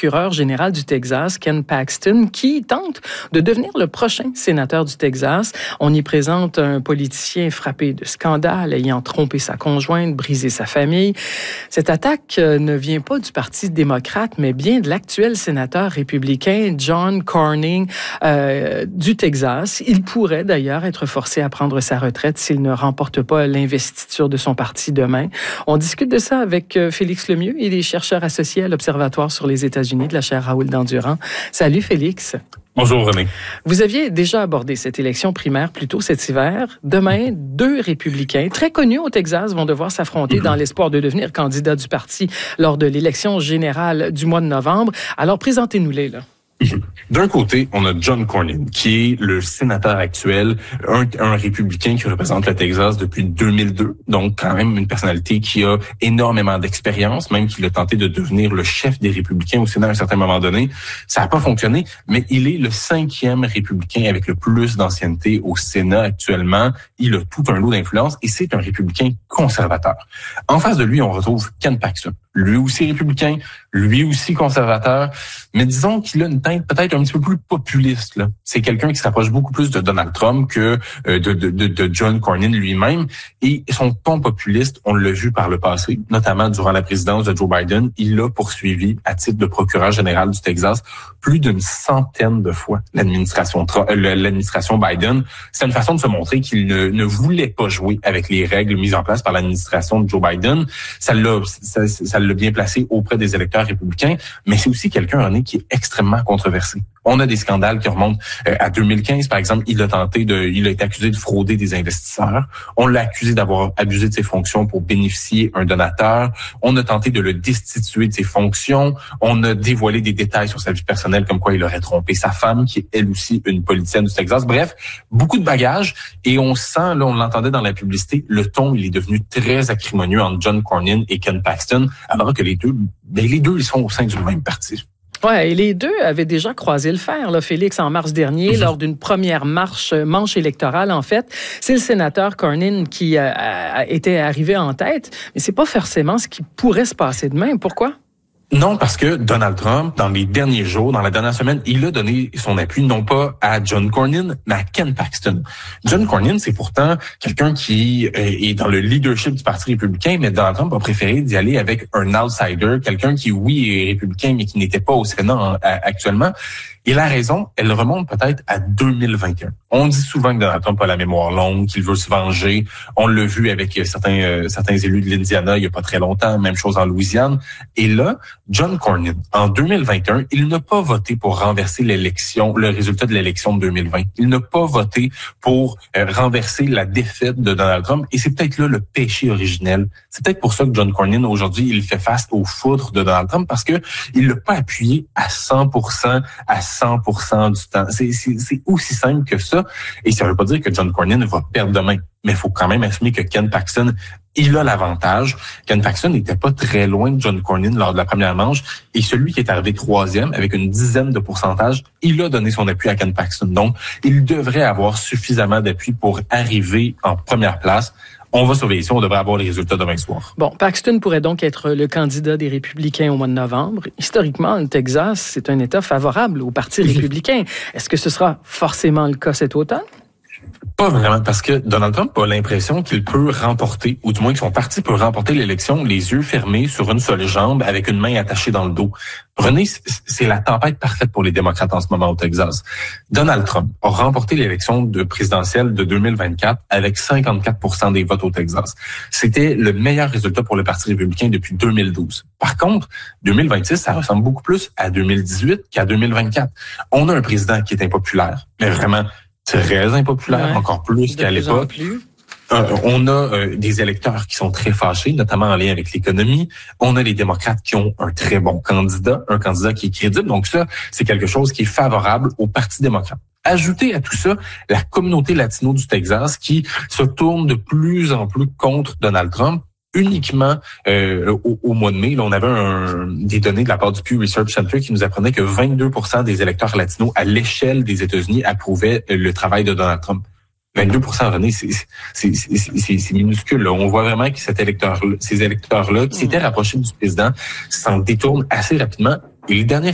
procureur général du Texas, Ken Paxton, qui tente de devenir le prochain sénateur du Texas. On y présente un politicien frappé de scandale, ayant trompé sa conjointe, brisé sa famille. Cette attaque ne vient pas du Parti démocrate, mais bien de l'actuel sénateur républicain John Cornyn du Texas. Il pourrait d'ailleurs être forcé à prendre sa retraite s'il ne remporte pas l'investiture de son parti demain. On discute de ça avec Félix Lemieux. Il est chercheur associé à l'Observatoire sur les États-Unis de la chaire Raoul Dandurand. Salut Félix. Bonjour René. Vous aviez déjà abordé cette élection primaire plus tôt cet hiver. Demain, deux républicains très connus au Texas vont devoir s'affronter dans l'espoir de devenir candidats du parti lors de l'élection générale du mois de novembre. Alors, présentez-nous-les, là. D'un côté, on a John Cornyn, qui est le sénateur actuel, un républicain qui représente le Texas depuis 2002, donc quand même une personnalité qui a énormément d'expérience, même qu'il a tenté de devenir le chef des républicains au Sénat à un certain moment donné. Ça n'a pas fonctionné, mais il est le 5e républicain avec le plus d'ancienneté au Sénat actuellement. Il a tout un lot d'influence et c'est un républicain conservateur. En face de lui, on retrouve Ken Paxton. Lui aussi républicain, lui aussi conservateur, mais disons qu'il a une teinte peut-être un petit peu plus populiste, là. C'est quelqu'un qui se rapproche beaucoup plus de Donald Trump que de John Cornyn lui-même. Et son ton populiste, on l'a vu par le passé, notamment durant la présidence de Joe Biden. Il l'a poursuivi à titre de procureur général du Texas plus d'une centaine de fois l'administration Biden. C'est une façon de se montrer qu'il ne voulait pas jouer avec les règles mises en place par l'administration de Joe Biden. Ça l'a bien placé auprès des électeurs républicains, mais c'est aussi quelqu'un, René, qui est extrêmement controversé. On a des scandales qui remontent à 2015, par exemple. Il a été accusé de frauder des investisseurs. On l'a accusé d'avoir abusé de ses fonctions pour bénéficier un donateur. On a tenté de le destituer de ses fonctions. On a dévoilé des détails sur sa vie personnelle, comme quoi il aurait trompé sa femme, qui est elle aussi une politicienne du Texas. Bref, beaucoup de bagages. Et on sent, là, on l'entendait dans la publicité, le ton, il est devenu très acrimonieux entre John Cornyn et Ken Paxton, alors que les deux, ils sont au sein du même parti. Ouais, et les deux avaient déjà croisé le fer, là, Félix, en mars dernier, lors d'une première manche électorale, en fait. C'est le sénateur Cornyn qui était arrivé en tête, mais c'est pas forcément ce qui pourrait se passer demain. Pourquoi? Non, parce que Donald Trump, dans les derniers jours, dans la dernière semaine, il a donné son appui non pas à John Cornyn, mais à Ken Paxton. John Cornyn, c'est pourtant quelqu'un qui est dans le leadership du Parti républicain, mais Donald Trump a préféré d'y aller avec un outsider, quelqu'un qui, oui, est républicain, mais qui n'était pas au Sénat actuellement. Et la raison, elle remonte peut-être à 2021. On dit souvent que Donald Trump a la mémoire longue, qu'il veut se venger. On l'a vu avec certains élus de l'Indiana il y a pas très longtemps, même chose en Louisiane. Et là, John Cornyn, en 2021, il n'a pas voté pour renverser le résultat de l'élection de 2020. Il n'a pas voté pour renverser la défaite de Donald Trump. Et c'est peut-être là le péché originel. C'est peut-être pour ça que John Cornyn, aujourd'hui, il fait face aux foudres de Donald Trump parce que il l'a pas appuyé à 100% du temps. C'est aussi simple que ça. Et ça veut pas dire que John Cornyn va perdre demain. Mais il faut quand même assumer que Ken Paxton, il a l'avantage. Ken Paxton n'était pas très loin de John Cornyn lors de la première manche. Et celui qui est arrivé 3e, avec une dizaine de pourcentage, il a donné son appui à Ken Paxton. Donc, il devrait avoir suffisamment d'appui pour arriver en première place. On va surveiller ça, on devrait avoir les résultats demain soir. Bon, Paxton pourrait donc être le candidat des républicains au mois de novembre. Historiquement, le Texas, c'est un État favorable au Parti républicain. Est-ce que ce sera forcément le cas cet automne? Pas vraiment, parce que Donald Trump a l'impression qu'il peut remporter, ou du moins que son parti peut remporter l'élection les yeux fermés sur une seule jambe avec une main attachée dans le dos. René, c'est la tempête parfaite pour les démocrates en ce moment au Texas. Donald Trump a remporté l'élection présidentielle de 2024 avec 54% des votes au Texas. C'était le meilleur résultat pour le Parti républicain depuis 2012. Par contre, 2026, ça ressemble beaucoup plus à 2018 qu'à 2024. On a un président qui est impopulaire, mais vraiment très impopulaire, encore plus qu'à l'époque. On a des électeurs qui sont très fâchés, notamment en lien avec l'économie. On a les démocrates qui ont un très bon candidat, un candidat qui est crédible. Donc ça, c'est quelque chose qui est favorable au Parti démocrate. Ajoutez à tout ça la communauté latino du Texas qui se tourne de plus en plus contre Donald Trump. Uniquement au mois de mai, là, on avait des données de la part du Pew Research Center qui nous apprenait que 22% des électeurs latinos à l'échelle des États-Unis approuvaient le travail de Donald Trump. 22%, René, c'est minuscule. Là. On voit vraiment que ces électeurs-là, qui s'étaient rapprochés du président, s'en détournent assez rapidement. Et les derniers